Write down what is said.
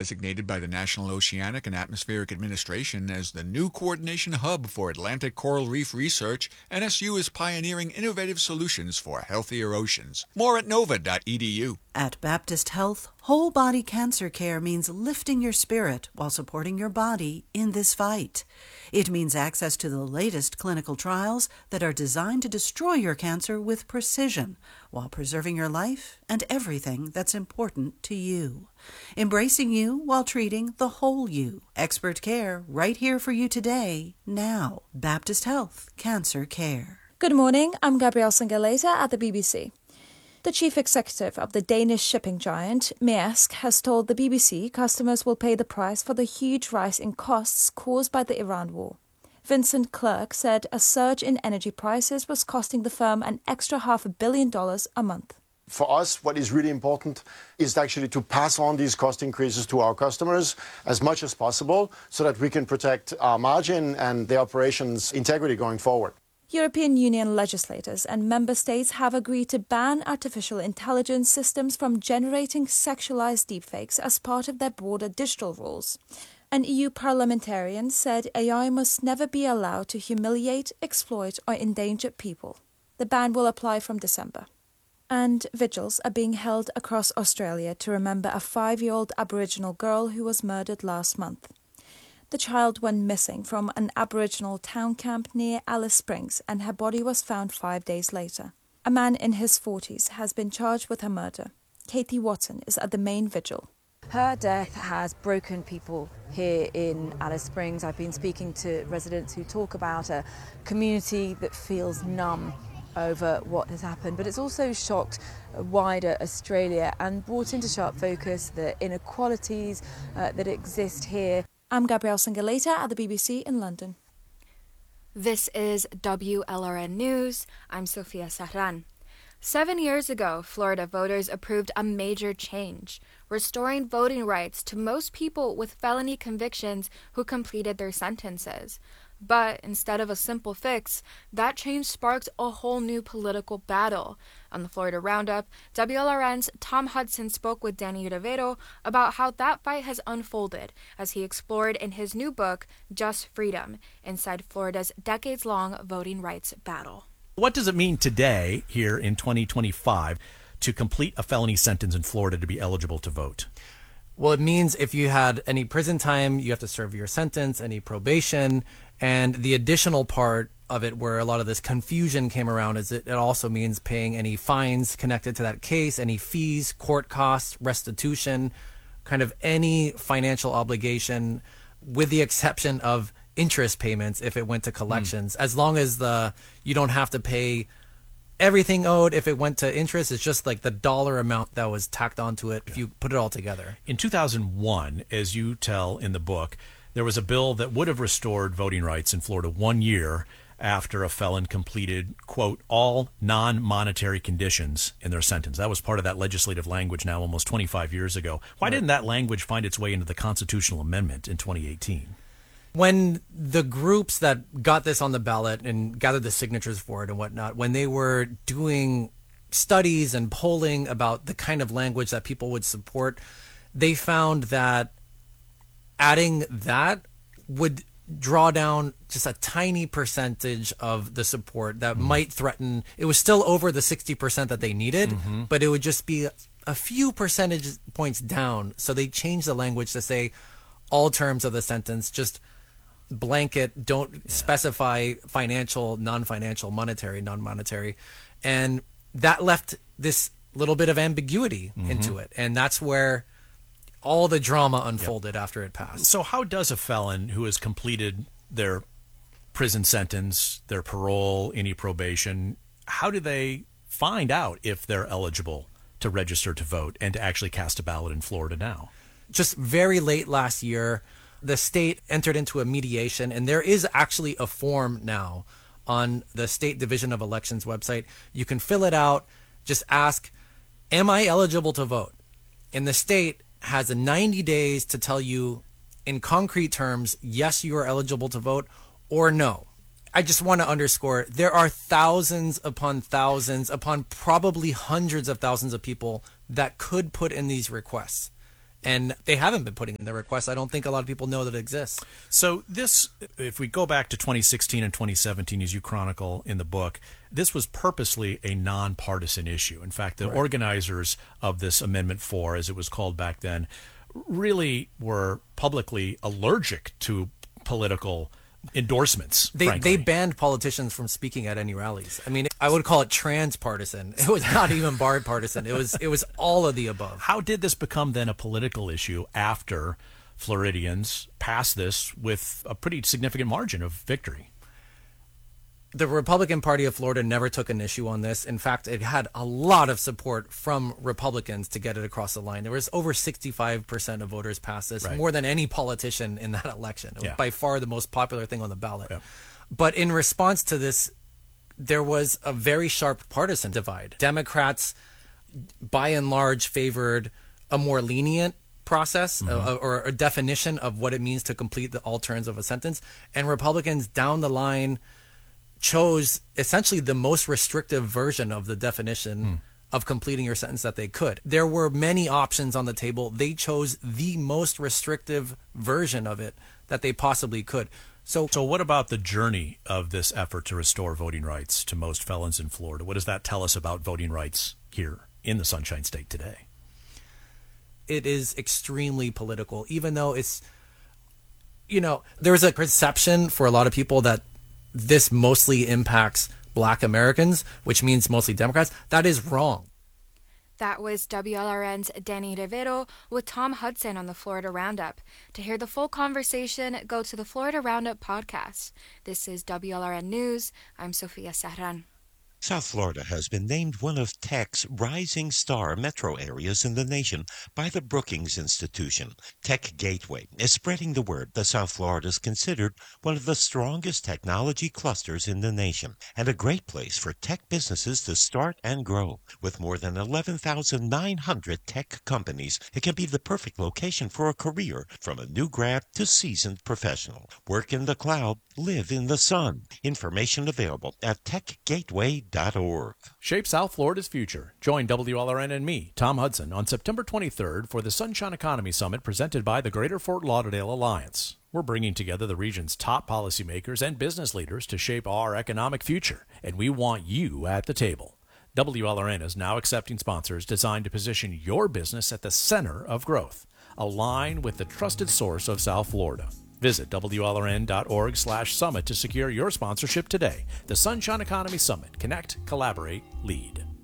Designated by the National Oceanic and Atmospheric Administration as the new coordination hub for Atlantic coral reef research, NSU is pioneering innovative solutions for healthier oceans. More at nova.edu. At Baptist Health, whole body cancer care means lifting your spirit while supporting your body in this fight. It means access to the latest clinical trials that are designed to destroy your cancer with precision while preserving your life and everything that's important to you. Embracing you while treating the whole you. Expert care right here for you today, now. Baptist Health Cancer Care. Good morning, I'm Gabrielle Sangaleta at the BBC. The chief executive of the Danish shipping giant, Maersk, has told the BBC customers will pay the price for the huge rise in costs caused by the Iran war. Vincent Clerc said a surge in energy prices was costing the firm an extra $500 million a month. For us, what is really important is actually to pass on these cost increases to our customers as much as possible so that we can protect our margin and the operations' integrity going forward. European Union legislators and member states have agreed to ban artificial intelligence systems from generating sexualized deepfakes as part of their broader digital rules. An EU parliamentarian said AI must never be allowed to humiliate, exploit or endanger people. The ban will apply from December. And vigils are being held across Australia to remember a 5-year-old Aboriginal girl who was murdered last month. The child went missing from an Aboriginal town camp near Alice Springs and her body was found 5 days later. A man in his 40s has been charged with her murder. Katie Watson is at the main vigil. Her death has broken people here in Alice Springs. I've been speaking to residents who talk about a community that feels numb over what has happened, but it's also shocked wider Australia and brought into sharp focus the inequalities that exist here. I'm Gabrielle Sangaleta at the BBC in London. This is WLRN News. I'm Sofia Serran. 7 years ago, Florida voters approved a major change, restoring voting rights to most people with felony convictions who completed their sentences. But instead of a simple fix, that change sparked a whole new political battle. On the Florida Roundup, WLRN's Tom Hudson spoke with Danny Rivero about how that fight has unfolded as he explored in his new book, Just Freedom, inside Florida's decades-long voting rights battle. What does it mean today, here in 2025, to complete a felony sentence in Florida to be eligible to vote? Well, it means if you had any prison time, you have to serve your sentence, any probation, and the additional part of it where a lot of this confusion came around is it also means paying any fines connected to that case, any fees, court costs, restitution, kind of any financial obligation, with the exception of interest payments if it went to collections. As long as you don't have to pay everything owed. If it went to interest, it's just like the dollar amount that was tacked onto it if you put it all together. In 2001, as you tell in the book, there was a bill that would have restored voting rights in Florida 1 year after a felon completed, quote, all non-monetary conditions in their sentence. That was part of that legislative language now almost 25 years ago. Why didn't that language find its way into the constitutional amendment in 2018? When the groups that got this on the ballot and gathered the signatures for it and whatnot, when they were doing studies and polling about the kind of language that people would support, they found that adding that would draw down just a tiny percentage of the support that might threaten. It was still over the 60% that they needed, but it would just be a few percentage points down. So they changed the language to say all terms of the sentence, just blanket, don't specify financial, non-financial, monetary, non-monetary. And that left this little bit of ambiguity into it. And that's where all the drama unfolded after it passed. So how does a felon who has completed their prison sentence, their parole, any probation, how do they find out if they're eligible to register to vote and to actually cast a ballot in Florida now? Just very late last year, the state entered into a mediation, and there is actually a form now on the State Division of Elections website. You can fill it out, just ask, am I eligible to vote? And the state has 90 days to tell you in concrete terms, yes, you are eligible to vote, or no. I just want to underscore, there are thousands upon probably hundreds of thousands of people that could put in these requests. And they haven't been putting in their requests. I don't think a lot of people know that it exists. So this, if we go back to 2016 and 2017, as you chronicle in the book, this was purposely a nonpartisan issue. In fact, the organizers of this Amendment 4, as it was called back then, really were publicly allergic to political endorsements. They banned politicians from speaking at any rallies. I mean, I would call it transpartisan. It was not even bipartisan. It was all of the above. How did this become then a political issue after Floridians passed this with a pretty significant margin of victory? The Republican Party of Florida never took an issue on this. In fact, it had a lot of support from Republicans to get it across the line. There was over 65% of voters passed this, more than any politician in that election. It was by far the most popular thing on the ballot. Yeah. But in response to this, there was a very sharp partisan divide. Democrats, by and large, favored a more lenient process or a definition of what it means to complete all turns of a sentence. And Republicans down the line chose essentially the most restrictive version of the definition of completing your sentence that they could. There were many options on the table. They chose the most restrictive version of it that they possibly could. So what about the journey of this effort to restore voting rights to most felons in Florida? What does that tell us about voting rights here in the Sunshine State today? It is extremely political, even though it's, there's a perception for a lot of people that this mostly impacts Black Americans, which means mostly Democrats. That is wrong. That was WLRN's Danny Rivero with Tom Hudson on the Florida Roundup. To hear the full conversation, go to the Florida Roundup podcast. This is WLRN News. I'm Sofia Serran. South Florida has been named one of tech's rising star metro areas in the nation by the Brookings Institution. Tech Gateway is spreading the word that South Florida is considered one of the strongest technology clusters in the nation and a great place for tech businesses to start and grow. With more than 11,900 tech companies, it can be the perfect location for a career from a new grad to seasoned professional. Work in the cloud, live in the sun. Information available at techgateway.org. Shape South Florida's future. Join WLRN and me, Tom Hudson, on September 23rd for the Sunshine Economy Summit presented by the Greater Fort Lauderdale Alliance. We're bringing together the region's top policymakers and business leaders to shape our economic future, and we want you at the table. WLRN is now accepting sponsors designed to position your business at the center of growth. Align with the trusted source of South Florida. Visit WLRN.org/summit to secure your sponsorship today. The Sunshine Economy Summit. Connect, collaborate, lead.